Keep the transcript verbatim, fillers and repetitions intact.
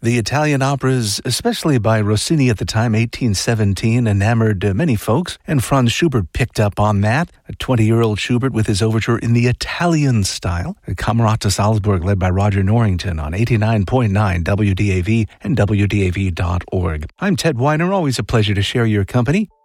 The Italian operas, especially by Rossini at the time, eighteen seventeen, enamored uh, many folks, and Franz Schubert picked up on that. A twenty-year-old Schubert with his overture in the Italian style. Camerata Salzburg, led by Roger Norrington on eighty-nine point nine W D A V and W D A V dot org. I'm Ted Weiner, always a pleasure to share your company.